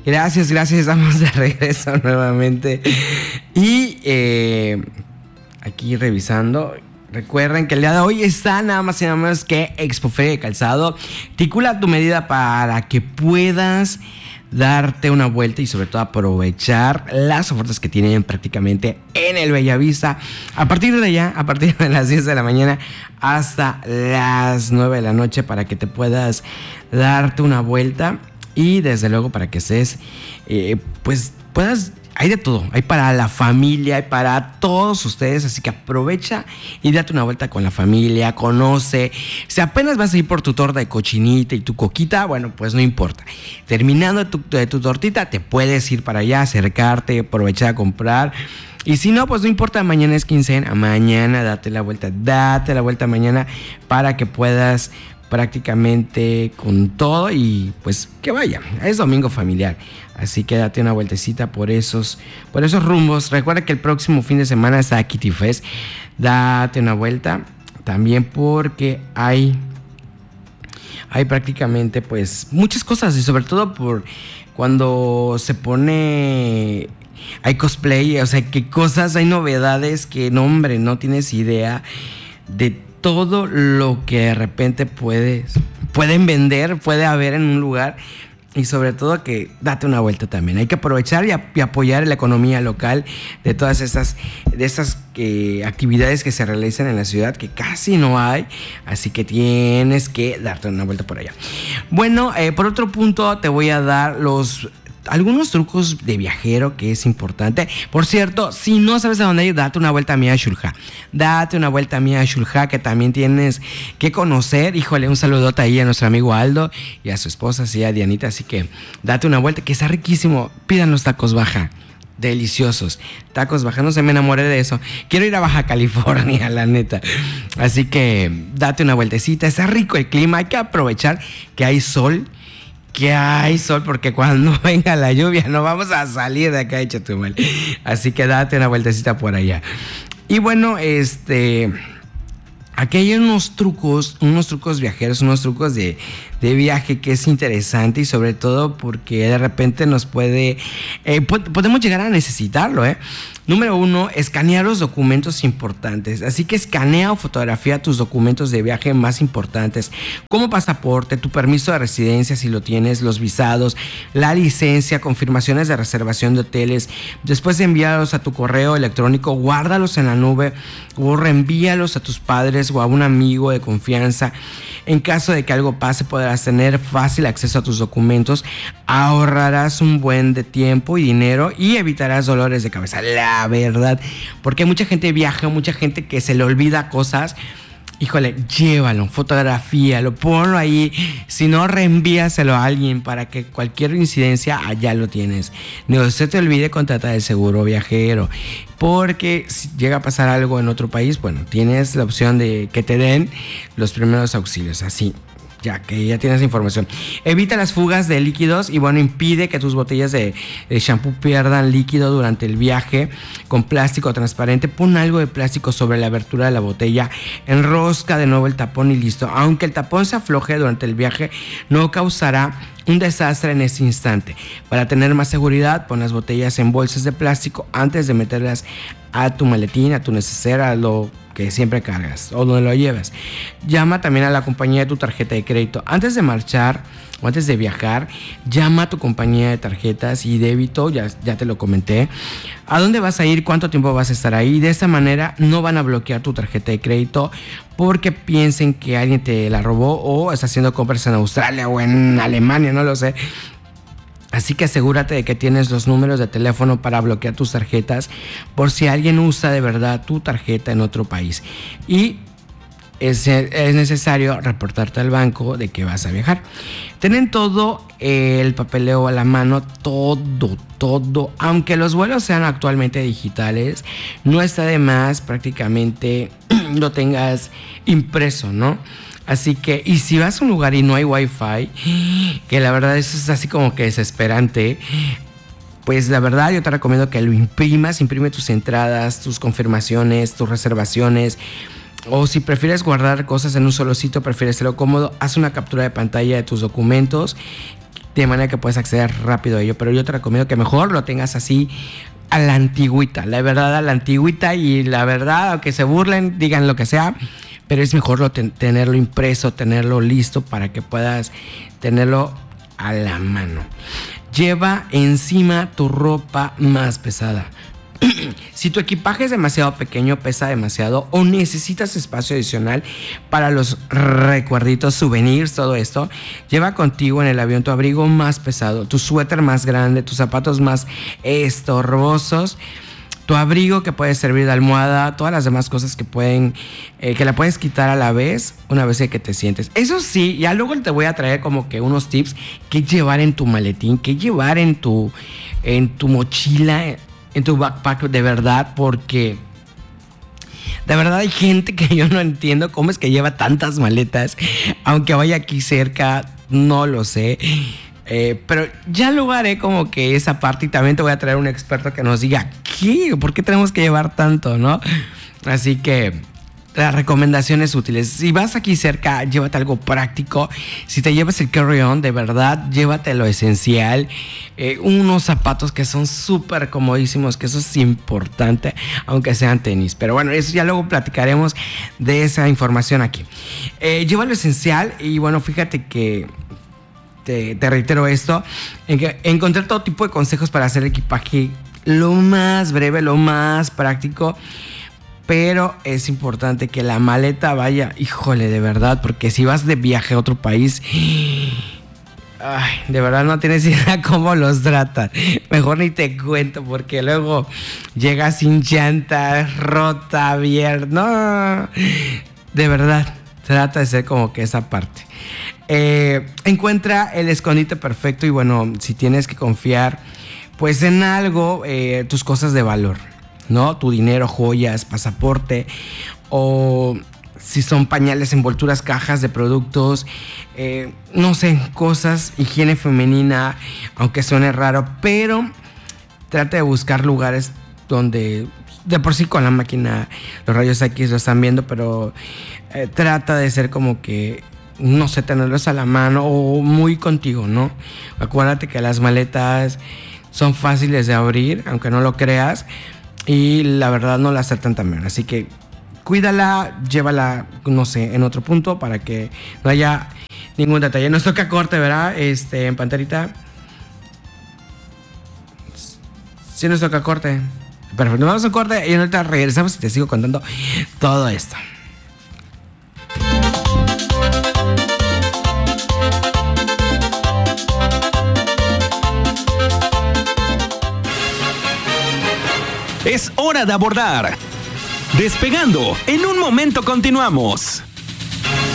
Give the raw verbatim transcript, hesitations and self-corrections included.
Gracias, gracias, estamos de regreso nuevamente. Y eh, aquí revisando, recuerden que el día de hoy está nada más y nada menos que Expo Feria de Calzado. Articula tu medida para que puedas darte una vuelta y sobre todo aprovechar las ofertas que tienen prácticamente en el Bellavista a partir de allá, a partir de las diez de la mañana hasta las nueve de la noche, para que te puedas darte una vuelta y desde luego para que estés, eh, pues puedas. Hay de todo, hay para la familia, hay para todos ustedes, así que aprovecha y date una vuelta con la familia, conoce. Si apenas vas a ir por tu torta de cochinita y tu coquita, bueno, pues no importa. Terminando tu, de tu tortita, te puedes ir para allá, acercarte, aprovechar a comprar. Y si no, pues no importa, mañana es quincena, mañana date la vuelta, date la vuelta mañana para que puedas prácticamente con todo y pues que vaya, es domingo familiar, así que date una vueltecita por esos, por esos rumbos. Recuerda que el próximo fin de semana está Kitty Fest, date una vuelta también porque hay, hay prácticamente pues muchas cosas y sobre todo por cuando se pone... Hay cosplay, o sea, qué cosas, hay novedades que no, hombre, no tienes idea de todo lo que de repente puedes, pueden vender, puede haber en un lugar. Y sobre todo que date una vuelta también. Hay que aprovechar y, a, y apoyar la economía local de todas estas, de estas eh, actividades que se realizan en la ciudad, que casi no hay. Así que tienes que darte una vuelta por allá. Bueno, eh, por otro punto te voy a dar los... algunos trucos de viajero que es importante. Por cierto, si no sabes a dónde ir, date una vuelta a Mia Shulja. Date una vuelta a Mia Shulja, que también tienes que conocer. Híjole, un saludote ahí a nuestro amigo Aldo y a su esposa, sí, a Dianita. Así que date una vuelta, que está riquísimo. Pidan los tacos Baja. Deliciosos. Tacos Baja, no se me enamoré de eso. Quiero ir a Baja California, la neta. Así que date una vueltecita. Está rico el clima. Hay que aprovechar que hay sol. Que hay sol, porque cuando venga la lluvia no vamos a salir de acá de Chetumal. Así que date una vueltecita por allá. Y bueno, este... aquí hay unos trucos, unos trucos viajeros, unos trucos de, de viaje que es interesante y sobre todo porque de repente nos puede... Eh, podemos llegar a necesitarlo, ¿eh? Número uno, escanear los documentos importantes. Así que escanea o fotografía tus documentos de viaje más importantes, como pasaporte, tu permiso de residencia si lo tienes, los visados, la licencia, confirmaciones de reservación de hoteles. Después de enviarlos a tu correo electrónico, guárdalos en la nube o reenvíalos a tus padres o a un amigo de confianza. En caso de que algo pase, podrás tener fácil acceso a tus documentos, ahorrarás un buen de tiempo y dinero y evitarás dolores de cabeza. La verdad, porque mucha gente viaja, mucha gente que se le olvida cosas. Híjole, llévalo, fotografíalo, ponlo ahí. Si no, reenvíaselo a alguien para que cualquier incidencia allá lo tienes. No se te olvide contratar el seguro viajero, porque si llega a pasar algo en otro país, bueno, tienes la opción de que te den los primeros auxilios, así. Ya que ya tienes información. Evita las fugas de líquidos y bueno, impide que tus botellas de, de shampoo pierdan líquido durante el viaje con plástico transparente. Pon algo de plástico sobre la abertura de la botella, enrosca de nuevo el tapón y listo. Aunque el tapón se afloje durante el viaje, no causará un desastre en ese instante. Para tener más seguridad, pon las botellas en bolsas de plástico antes de meterlas a tu maletín, a tu neceser, a lo que siempre cargas o donde lo llevas. Llama también a la compañía de tu tarjeta de crédito. Antes de marchar o antes de viajar, llama a tu compañía de tarjetas y débito, ya, ya te lo comenté, a dónde vas a ir, cuánto tiempo vas a estar ahí. De esta manera no van a bloquear tu tarjeta de crédito porque piensen que alguien te la robó o está haciendo compras en Australia o en Alemania, no lo sé. Así que asegúrate de que tienes los números de teléfono para bloquear tus tarjetas por si alguien usa de verdad tu tarjeta en otro país. Y es, es necesario reportarte al banco de que vas a viajar. Tienen todo el papeleo a la mano, todo, todo. Aunque los vuelos sean actualmente digitales, no está de más prácticamente lo tengas impreso, ¿no? Así que, y si vas a un lugar y no hay wifi, que la verdad eso es así como que desesperante, pues la verdad yo te recomiendo que lo imprimas, imprime tus entradas, tus confirmaciones, tus reservaciones. O si prefieres guardar cosas en un solo sitio, prefieres hacerlo cómodo, haz una captura de pantalla de tus documentos de manera que puedes acceder rápido a ello. Pero yo te recomiendo que mejor lo tengas así a la antigüita, la verdad a la antigüita, y la verdad, aunque se burlen, digan lo que sea, pero es mejor lo ten- tenerlo impreso, tenerlo listo para que puedas tenerlo a la mano. Lleva encima tu ropa más pesada. Si tu equipaje es demasiado pequeño, pesa demasiado o necesitas espacio adicional para los recuerditos, souvenirs, todo esto, lleva contigo en el avión tu abrigo más pesado, tu suéter más grande, tus zapatos más estorbosos, tu abrigo que puede servir de almohada, todas las demás cosas que pueden, eh, que la puedes quitar a la vez una vez que te sientes. Eso sí, ya luego te voy a traer como que unos tips que llevar en tu maletín, que llevar en tu, en tu mochila, en tu backpack de verdad, porque de verdad hay gente que yo no entiendo cómo es que lleva tantas maletas, aunque vaya aquí cerca, no lo sé. Eh, pero ya lo haré como que esa parte, y también te voy a traer un experto que nos diga ¿qué? ¿Por qué tenemos que llevar tanto, no? Así que las recomendaciones útiles: si vas aquí cerca, llévate algo práctico. Si te llevas el carry-on, de verdad, llévate lo esencial. Eh, unos zapatos que son súper comodísimos, que eso es importante, aunque sean tenis. Pero bueno, eso ya luego platicaremos de esa información aquí. Eh, lleva lo esencial y bueno, fíjate que Te, te reitero esto, en que encontré todo tipo de consejos para hacer equipaje lo más breve, lo más práctico, pero es importante que la maleta vaya, híjole, de verdad, porque si vas de viaje a otro país, ay, de verdad no tienes idea cómo los tratan. Mejor ni te cuento, porque luego llegas sin llantas, rota, abierta, no, de verdad, trata de ser como que esa parte. Eh, encuentra el escondite perfecto y bueno, si tienes que confiar pues en algo, eh, tus cosas de valor, ¿no? Tu dinero, joyas, pasaporte, o si son pañales, envolturas, cajas de productos, eh, no sé, cosas, higiene femenina, aunque suene raro, pero trata de buscar lugares donde de por sí con la máquina los rayos X lo están viendo, pero eh, trata de ser como que, no sé, tenerlos a la mano o muy contigo, ¿no? Acuérdate que las maletas son fáciles de abrir, aunque no lo creas, y la verdad no las tratan tan bien. Así que cuídala, llévala, no sé, en otro punto para que no haya ningún detalle. Nos toca corte, ¿verdad? Este, en Panterita. Sí nos toca corte. Perfecto, nos vamos a un corte y ahorita regresamos y te sigo contando todo esto. Es hora de abordar. Despegando, en un momento continuamos.